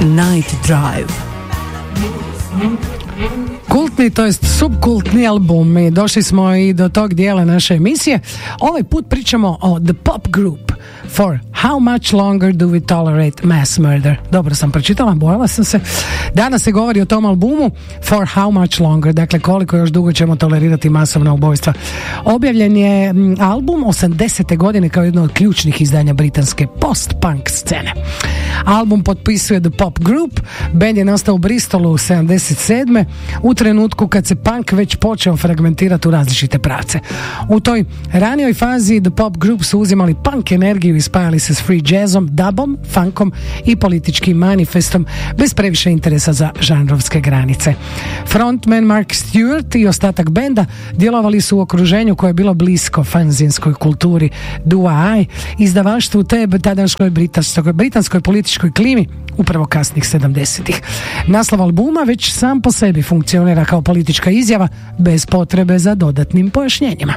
Night Drive. Kultni, to jest subkultni album, i došli smo i do tog dijela naše emisije. Ovaj put pričamo o The Pop Group, For How Much Longer Do We Tolerate Mass Murder. Dobro sam pročitala, bojala sam se. Danas se govori o tom albumu For How Much Longer, dakle koliko još dugo ćemo tolerirati masovna ubojstva. Objavljen je album 80. godine kao jedno od ključnih izdanja britanske post-punk scene. Album potpisuje The Pop Group, band je nastao u Bristolu 77. u trenutku kad se punk već počeo fragmentirati u različite pravce. U toj ranijoj fazi The Pop Group su uzimali punk energiju i spajali se s free jazzom, dubom, funkom i političkim manifestom bez previše interesa za žanrovske granice. Frontman Mark Stewart i ostatak benda djelovali su u okruženju koje je bilo blisko fanzinskoj kulturi Dua-i, izdavaštvu te tadanskoj britanskoj političkoj klimi upravo kasnih 70-ih. Naslov albuma već sam po sebi funkcionira kao politička izjava bez potrebe za dodatnim pojašnjenjima.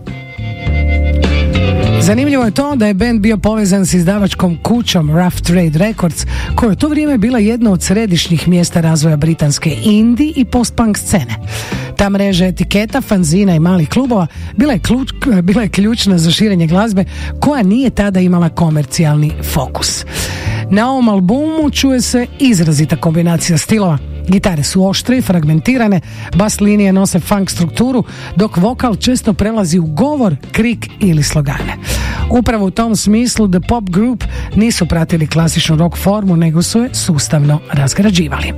Zanimljivo je to da je band bio povezan s izdavačkom kućom Rough Trade Records, koja je u to vrijeme bila jedno od središnjih mjesta razvoja britanske indie i post-punk scene. Ta mreža etiketa, fanzina i malih klubova bila je ključna za širenje glazbe koja nije tada imala komercijalni fokus. Na ovom albumu čuje se izrazita kombinacija stilova. Gitare su oštre i fragmentirane, bas linije nose funk strukturu, dok vokal često prelazi u govor, krik ili slogane. Upravo u tom smislu The Pop Group nisu pratili klasičnu rock formu, nego su je sustavno razgrađivali.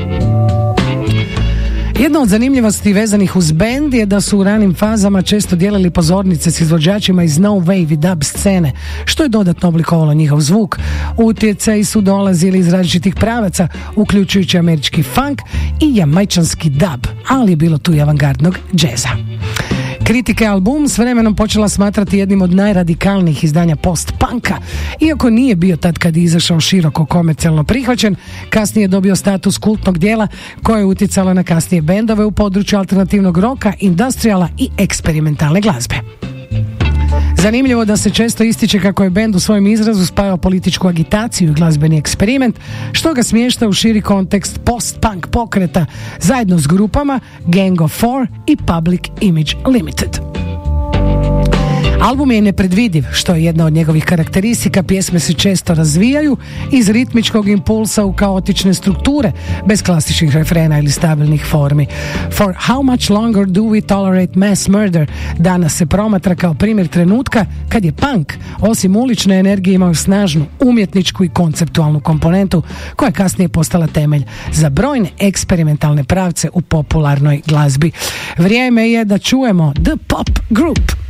Jedna od zanimljivosti vezanih uz band je da su u ranim fazama često dijelili pozornice s izvođačima iz no wave i dub scene, što je dodatno oblikovalo njihov zvuk. Utjecaji su dolazili iz različitih pravaca, uključujući američki funk i jamajčanski dub, ali je bilo tu i avangardnog džeza. Kritike album s vremenom počela smatrati jednim od najradikalnijih izdanja post-punka. Iako nije bio tad kad je izašao široko komercijalno prihvaćen, kasnije je dobio status kultnog dijela koje je utjecalo na kasnije bendove u području alternativnog roka, industrijala i eksperimentalne glazbe. Zanimljivo da se često ističe kako je bend u svojem izrazu spajao političku agitaciju i glazbeni eksperiment, što ga smješta u širi kontekst post-punk pokreta zajedno s grupama Gang of Four i Public Image Limited. Album je nepredvidiv, što je jedna od njegovih karakteristika. Pjesme se često razvijaju iz ritmičkog impulsa u kaotične strukture, bez klasičnih refrena ili stabilnih formi. For How Much Longer Do We Tolerate Mass Murder danas se promatra kao primjer trenutka kad je punk, osim ulične energije, imao snažnu umjetničku i konceptualnu komponentu koja je kasnije postala temelj za brojne eksperimentalne pravce u popularnoj glazbi. Vrijeme je da čujemo The Pop Group.